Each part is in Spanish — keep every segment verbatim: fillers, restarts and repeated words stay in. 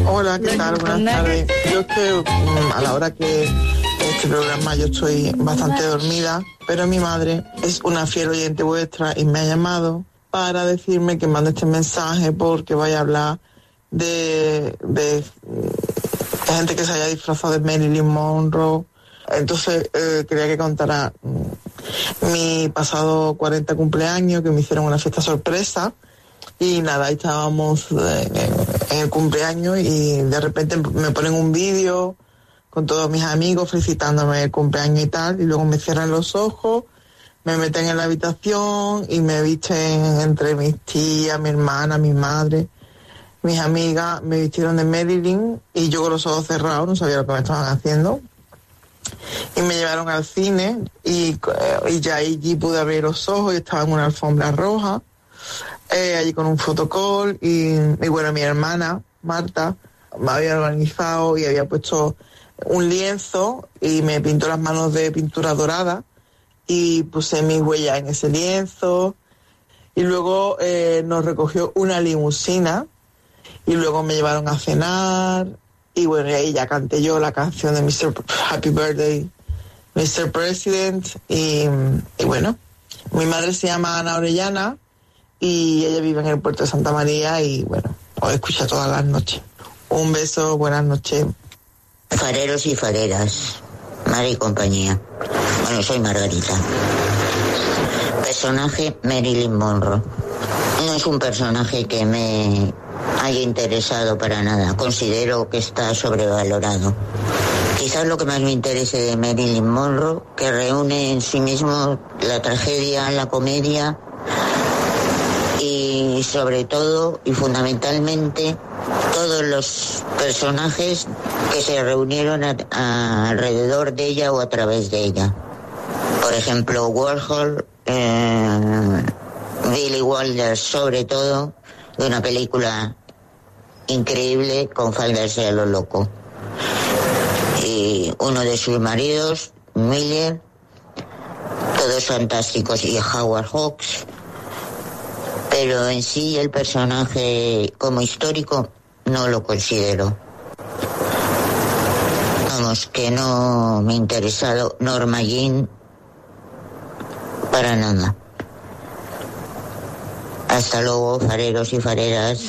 Hola, ¿qué tal? Buenas tardes. Yo es que a la hora que este programa yo estoy bastante dormida, pero mi madre es una fiel oyente vuestra y me ha llamado para decirme que mande este mensaje porque vaya a hablar de, de, de gente que se haya disfrazado de Marilyn Monroe. Entonces eh, quería que contara mi pasado cuarenta cumpleaños, que me hicieron una fiesta sorpresa. Y nada, ahí estábamos en, en el cumpleaños y de repente me ponen un vídeo con todos mis amigos felicitándome el cumpleaños y tal, y luego me cierran los ojos, me meten en la habitación y me visten entre mis tías, mi hermana, mi madre, mis amigas, me vistieron de Marilyn y yo con los ojos cerrados, no sabía lo que me estaban haciendo. Y me llevaron al cine y, y ya allí pude abrir los ojos y estaba en una alfombra roja. Eh, allí con un fotocall y, y bueno, mi hermana Marta me había organizado y había puesto un lienzo y me pintó las manos de pintura dorada y puse mis huellas en ese lienzo y luego eh, nos recogió una limusina y luego me llevaron a cenar y bueno, y ahí ya canté yo la canción de mister Happy Birthday mister President y, y bueno, mi madre se llama Ana Orellana y ella vive en el puerto de Santa María y bueno, os escucha todas las noches. Un beso, buenas noches. Fareros y fareras, madre y compañía. Bueno, soy Margarita. Personaje Marilyn Monroe. No es un personaje que me haya interesado para nada. Considero que está sobrevalorado. Quizás lo que más me interese de Marilyn Monroe, que reúne en sí mismo la tragedia, la comedia y sobre todo y fundamentalmente todos los personajes que se reunieron a, a, alrededor de ella o a través de ella. Por ejemplo, Warhol, eh, Billy Wilder, sobre todo, de una película increíble con faldas a lo loco. Y uno de sus maridos, Miller, todos fantásticos, y Howard Hawks. Pero en sí el personaje como histórico no lo considero. Vamos, que no me ha interesado Norma Jean para nada. Hasta luego, fareros y fareras.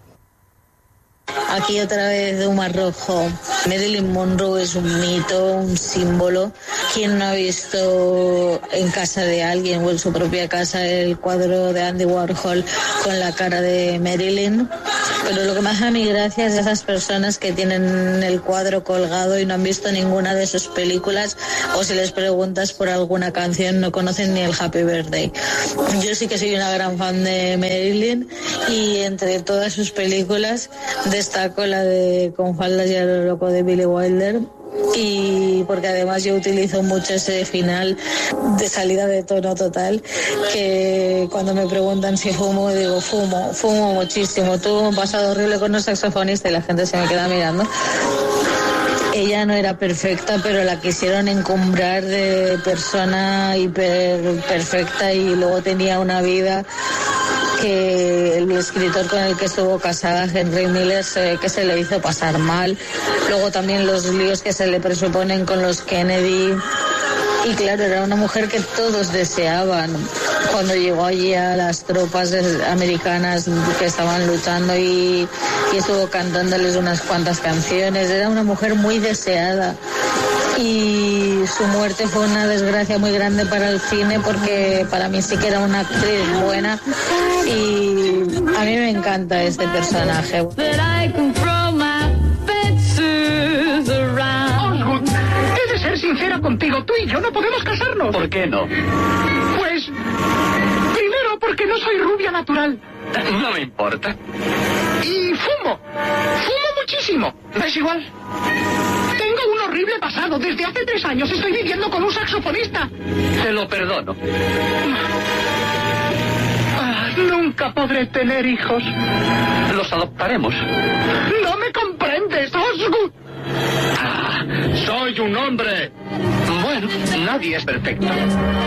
Aquí otra vez de Humar Rojo. Marilyn Monroe es un mito, un símbolo. ¿Quién no ha visto en casa de alguien o en su propia casa el cuadro de Andy Warhol con la cara de Marilyn? Pero lo que más a mi gracia es esas personas que tienen el cuadro colgado y no han visto ninguna de sus películas, o si les preguntas por alguna canción no conocen ni el Happy Birthday. Yo sí que soy una gran fan de Marilyn y entre todas sus películas destaco la de Con faldas y a lo loco de Billy Wilder, y porque además yo utilizo mucho ese final de salida de tono total, que cuando me preguntan si fumo, digo fumo, fumo muchísimo. Tuve un pasado horrible con un saxofonista y la gente se me queda mirando. Ella no era perfecta, pero la quisieron encumbrar de persona hiper perfecta y luego tenía una vida que el escritor con el que estuvo casada, Henry Miller, se, que se le hizo pasar mal. Luego también los líos que se le presuponen con los Kennedy. Y claro, era una mujer que todos deseaban. Cuando llegó allí a las tropas americanas que estaban luchando y, y estuvo cantándoles unas cuantas canciones, era una mujer muy deseada. Y su muerte fue una desgracia muy grande para el cine, porque para mí sí que era una actriz buena y a mí me encanta este personaje. Osgood, he de ser sincera contigo, tú y yo no podemos casarnos. ¿Por qué no? Pues, primero porque no soy rubia natural. No me importa. Y fumo, fumo muchísimo. ¿Es igual? Tengo un horrible pasado. Desde hace tres años estoy viviendo con un saxofonista. Te lo perdono. Ah, nunca podré tener hijos. Los adoptaremos. No me comprendes, Osgood. Ah, soy un hombre. Bueno, nadie es perfecto.